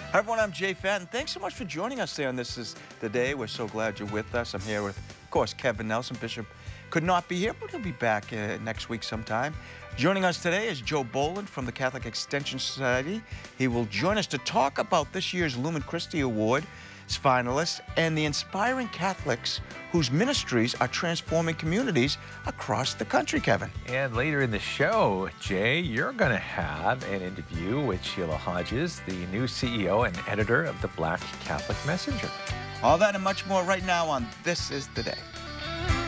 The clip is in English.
Hi, everyone. I'm Jay Fenton. Thanks so much for joining us there on This Is the Day. We're so glad you're with us. I'm here with, of course, Kevin Nelson. Bishop could not be here, but he'll be back next week sometime. Joining us today is Joe Boland from the Catholic Extension Society. He will join us to talk about this year's Lumen Christi Award finalists and the inspiring Catholics whose ministries are transforming communities across the country, Kevin. And later in the show, Jay, you're going to have an interview with Sheila Hodges, the new CEO and editor of the Black Catholic Messenger. All that and much more right now on This Is the Day.